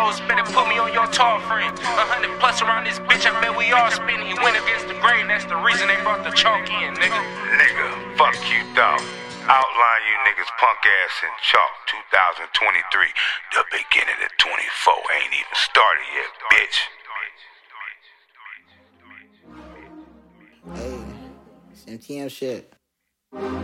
shows, better put me on your tall friend. 100 plus around this bitch, I bet we all spinning. You went against the grain, that's the reason they brought the chalk in, nigga. Nigga, fuck you, dog. Outline you niggas punk ass in chalk 2023. The beginning of 24 ain't even started yet, bitch. Hey, it's MTM shit.